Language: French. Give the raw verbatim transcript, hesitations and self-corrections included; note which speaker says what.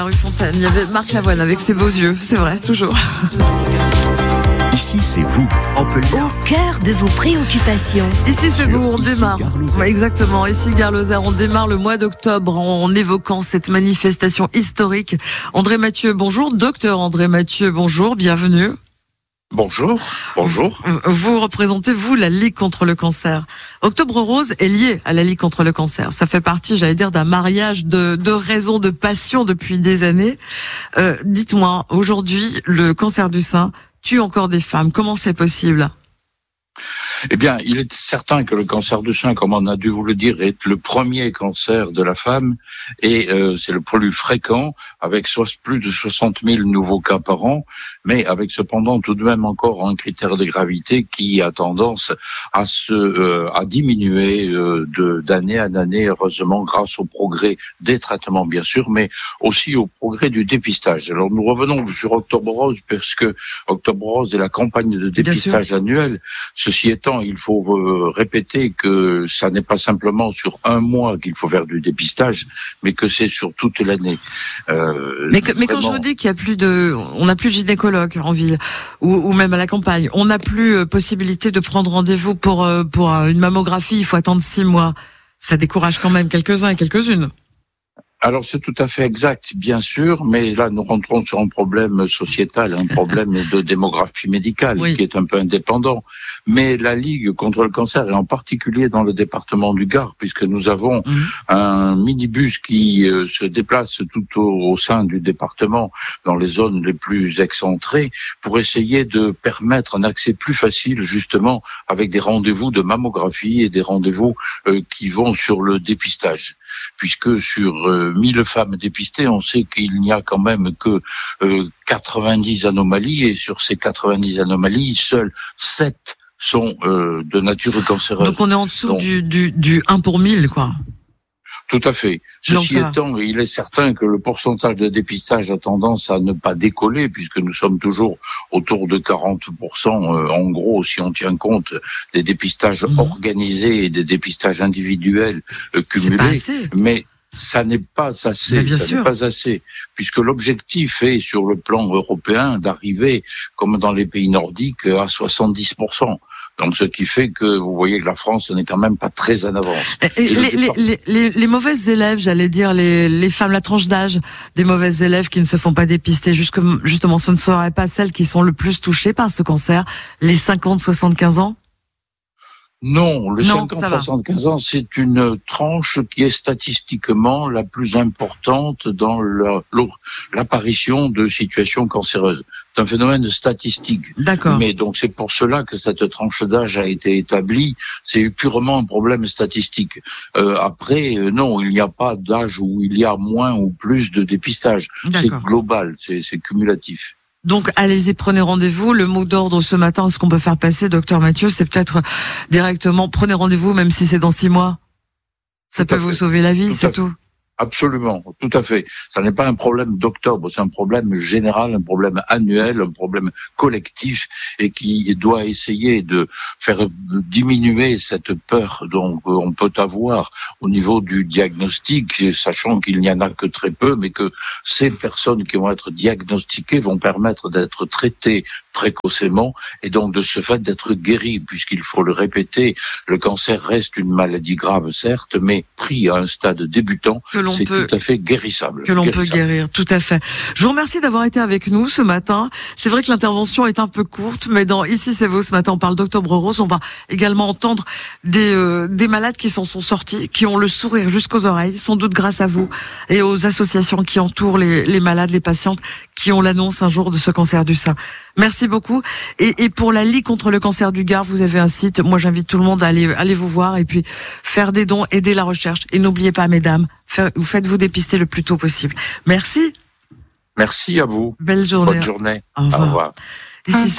Speaker 1: Rue Fontaine, il y avait Marc Lavoine avec ses beaux yeux, c'est vrai, toujours.
Speaker 2: Ici, c'est vous. On peut le dire.
Speaker 3: Au cœur de vos préoccupations.
Speaker 1: Ici, c'est
Speaker 2: Sur
Speaker 1: vous, on
Speaker 2: Ici,
Speaker 1: démarre.
Speaker 2: Gare Lozère.
Speaker 1: Ouais, exactement, ici, Gare Lozère, on démarre le mois d'octobre en évoquant cette manifestation historique. André Mathieu, bonjour. Docteur André Mathieu, bonjour, bienvenue.
Speaker 4: Bonjour, bonjour.
Speaker 1: Vous, vous représentez, vous, la Ligue contre le cancer. Octobre Rose est lié à la Ligue contre le cancer. Ça fait partie, j'allais dire, d'un mariage de, de raisons, de passion depuis des années. Euh, dites-moi, aujourd'hui, le cancer du sein tue encore des femmes. Comment c'est possible ?
Speaker 4: Eh bien, il est certain que le cancer du sein, comme on a dû vous le dire, est le premier cancer de la femme et euh, c'est le plus fréquent, avec so- plus de soixante mille nouveaux cas par an, mais avec cependant tout de même encore un critère de gravité qui a tendance à se euh, à diminuer euh, de d'année en année, heureusement, grâce au progrès des traitements, bien sûr, mais aussi au progrès du dépistage. Alors, nous revenons sur Octobre Rose, parce que Octobre Rose est la campagne de dépistage annuelle. Ceci étant, il faut euh, répéter que ça n'est pas simplement sur un mois qu'il faut faire du dépistage, mais que c'est sur toute l'année. Euh,
Speaker 1: Mais, que, mais quand je
Speaker 4: vraiment.
Speaker 1: vous dis qu'il y a plus de, on n'a plus de gynécologue en ville ou, ou même à la campagne, on n'a plus euh, possibilité de prendre rendez-vous pour euh, pour euh, une mammographie. Il faut attendre six mois. Ça décourage quand même quelques-uns et quelques-unes.
Speaker 4: Alors c'est tout à fait exact, bien sûr, mais là nous rentrons sur un problème sociétal, un problème de démographie médicale
Speaker 1: Oui.
Speaker 4: qui est un peu indépendant. Mais la Ligue contre le cancer, et en particulier dans le département du Gard, puisque nous avons
Speaker 1: Mmh.
Speaker 4: un minibus qui euh, se déplace tout au, au sein du département, dans les zones les plus excentrées, pour essayer de permettre un accès plus facile, justement, avec des rendez-vous de mammographie et des rendez-vous euh, qui vont sur le dépistage. Puisque sur euh, mille femmes dépistées, on sait qu'il n'y a quand même que euh, quatre-vingt-dix anomalies, et sur ces quatre-vingt-dix anomalies, seules sept sont euh, de nature cancéreuse.
Speaker 1: Donc on est en dessous
Speaker 4: Donc,
Speaker 1: du, du du un pour mille, quoi.
Speaker 4: Tout à fait.
Speaker 1: Donc,
Speaker 4: Ceci
Speaker 1: ça va.
Speaker 4: étant, il est certain que le pourcentage de dépistage a tendance à ne pas décoller, puisque nous sommes toujours autour de quarante pour cent, euh, en gros, si on tient compte des dépistages
Speaker 1: Mmh.
Speaker 4: organisés et des dépistages individuels euh,
Speaker 1: C'est pas
Speaker 4: cumulés.
Speaker 1: assez.
Speaker 4: Mais ça n'est pas assez,
Speaker 1: Mais bien
Speaker 4: ça
Speaker 1: sûr.
Speaker 4: n'est pas assez, puisque l'objectif est, sur le plan européen, d'arriver, comme dans les pays nordiques, à soixante-dix pour cent. Donc, ce qui fait que vous voyez que la France n'est quand même pas très en avance.
Speaker 1: Et
Speaker 4: Et le
Speaker 1: les, les,
Speaker 4: départ-
Speaker 1: les, les, les mauvaises élèves, j'allais dire, les, les femmes, la tranche d'âge des mauvaises élèves qui ne se font pas dépister, jusque, justement, ce ne seraient pas celles qui sont le plus touchées par ce cancer, les cinquante soixante-quinze ans?
Speaker 4: Non, le
Speaker 1: Non,
Speaker 4: cinquante
Speaker 1: ça va.
Speaker 4: soixante-quinze ans, c'est une tranche qui est statistiquement la plus importante dans la- l'apparition de situations cancéreuses. C'est un phénomène statistique.
Speaker 1: D'accord.
Speaker 4: Mais donc c'est pour cela que cette tranche d'âge a été établie. C'est purement un problème statistique. Euh, après, euh, non, il n'y a pas d'âge où il y a moins ou plus de dépistage. C'est
Speaker 1: D'accord.
Speaker 4: global, c'est c'est cumulatif.
Speaker 1: Donc, allez-y, prenez rendez-vous. Le mot d'ordre ce matin, ce qu'on peut faire passer, docteur Mathieu, c'est peut-être directement, prenez rendez-vous, même si c'est dans six mois. Ça
Speaker 4: Tout
Speaker 1: peut
Speaker 4: à
Speaker 1: vous
Speaker 4: fait.
Speaker 1: sauver la vie,
Speaker 4: Tout
Speaker 1: c'est
Speaker 4: à
Speaker 1: tout.
Speaker 4: Absolument, tout à fait. Ça n'est pas un problème d'octobre, c'est un problème général, un problème annuel, un problème collectif, et qui doit essayer de faire diminuer cette peur dont on peut avoir au niveau du diagnostic, sachant qu'il n'y en a que très peu, mais que ces personnes qui vont être diagnostiquées vont permettre d'être traitées précocement et donc de ce fait d'être guéries, puisqu'il faut le répéter, le cancer reste une maladie grave, certes, mais pris à un stade débutant,
Speaker 1: Que l'on
Speaker 4: c'est
Speaker 1: peut-
Speaker 4: tout à fait guérissable.
Speaker 1: Que l'on peut
Speaker 4: Guérissable.
Speaker 1: guérir, tout à fait. Je vous remercie d'avoir été avec nous ce matin. C'est vrai que l'intervention est un peu courte, mais dans Ici c'est vous, ce matin, on parle d'Octobre Rose. On va également entendre des, euh, des malades qui s'en sont sortis, qui ont le sourire jusqu'aux oreilles, sans doute grâce à vous et aux associations qui entourent les, les malades, les patientes, qui ont l'annonce un jour de ce cancer du sein. Merci beaucoup. Et, et pour la Ligue contre le cancer du Gard, vous avez un site. Moi, j'invite tout le monde à aller, aller vous voir et puis faire des dons, aider la recherche. Et n'oubliez pas, mesdames, faire- vous faites-vous dépister le plus tôt possible. Merci.
Speaker 4: Merci à vous.
Speaker 1: Belle journée.
Speaker 4: Bonne journée.
Speaker 1: Au revoir.
Speaker 4: Au revoir.
Speaker 1: Ici,